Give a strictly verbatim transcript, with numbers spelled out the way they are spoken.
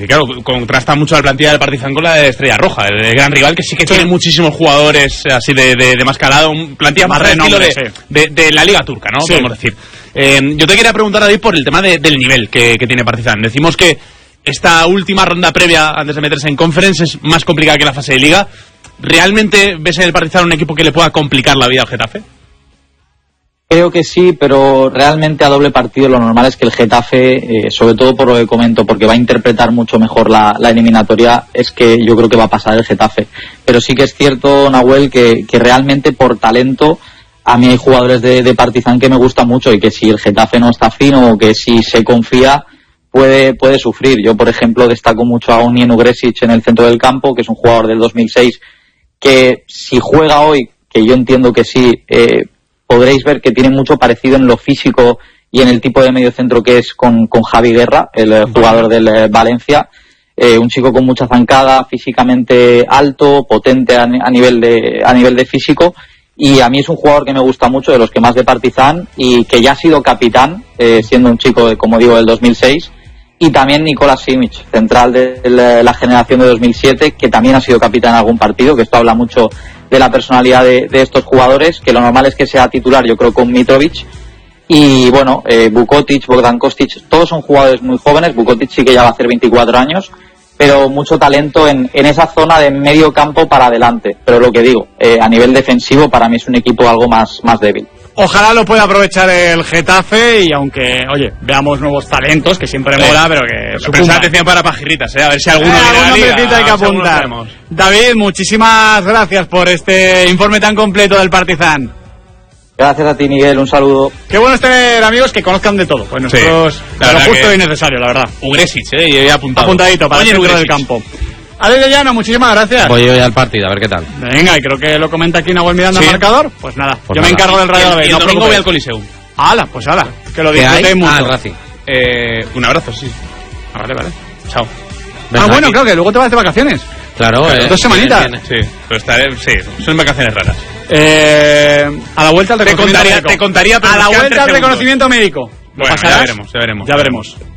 y claro, contrasta mucho la plantilla del Partizan con la de Estrella Roja, el gran rival, que sí que sí. tiene muchísimos jugadores así de, de, de más calado, un plantilla más, más renombre, de, sí. de, de la Liga Turca, ¿no? Sí. Podemos decir. Eh, yo te quería preguntar, David, por el tema de, del nivel que, que tiene Partizan. Decimos que esta última ronda previa, antes de meterse en Conference, es más complicada que la fase de Liga. ¿Realmente ves en el Partizan un equipo que le pueda complicar la vida al Getafe? Creo que sí, pero realmente a doble partido lo normal es que el Getafe, eh, sobre todo por lo que comento, porque va a interpretar mucho mejor la, la eliminatoria, es que yo creo que va a pasar el Getafe. Pero sí que es cierto, Nahuel, que, que realmente por talento, a mí hay jugadores de, de Partizan que me gustan mucho y que si el Getafe no está fino o que si se confía, puede, puede sufrir. Yo, por ejemplo, destaco mucho a Onyen Ugresic en el centro del campo, que es un jugador del dos mil seis, que si juega hoy, que yo entiendo que sí, eh, podréis ver que tiene mucho parecido en lo físico y en el tipo de mediocentro que es con, con Javi Guerra, el uh-huh. jugador del eh, Valencia. Eh, un chico con mucha zancada, físicamente alto, potente a, a nivel de a nivel de físico, y a mí es un jugador que me gusta mucho, de los que más de Partizan, y que ya ha sido capitán, eh, siendo un chico, de, como digo, del dos mil seis. Y también Nikola Simic, central de la, la generación de dos mil siete, que también ha sido capitán en algún partido, que esto habla mucho de la personalidad de, de estos jugadores, que lo normal es que sea titular, yo creo, con Mitrovic. Y bueno, eh, Vukotic, Bogdan Kostic, todos son jugadores muy jóvenes. Vukotic sí que ya va a hacer veinticuatro años, pero mucho talento en, en esa zona de medio campo para adelante. Pero lo que digo, eh, a nivel defensivo para mí es un equipo algo más, más débil. Ojalá lo pueda aprovechar el Getafe y aunque, oye, veamos nuevos talentos, que siempre mola, sí. pero que... Presta atención para Pajirritas, ¿eh? A ver si alguno... Eh, algún nombrecito hay que apuntar. David, muchísimas gracias por este informe tan completo del Partizan. Gracias a ti, Miguel, un saludo. Qué bueno es tener amigos que conozcan de todo. Pues nosotros, sí, lo justo y necesario, la verdad. Ugresic, ¿eh? Y he apuntado. Apuntadito para el centro del campo. Alex Llano, muchísimas gracias. Voy hoy al partido, a ver qué tal. Venga, y creo que lo comenta aquí Nahuel Miranda, sí. marcador. Pues nada, pues yo nada. me encargo del Rayo Vallecano. Y el no domingo voy al Coliseum. ¡Hala! Pues hala, que lo disfrutéis mucho. Ah, el Racing. Eh, un abrazo, sí. Ah, vale, vale. Chao. Venga, ah, bueno, aquí. Claro, que luego te vas de vacaciones. Claro, claro eh, dos semanitas. Viene, viene. Sí, pero estaré, sí, son vacaciones raras. Eh, a la vuelta al reconocimiento te contaría, médico. Te contaría, pero a la vuelta al reconocimiento médico. Bueno, ya veremos, ya veremos. Ya veremos.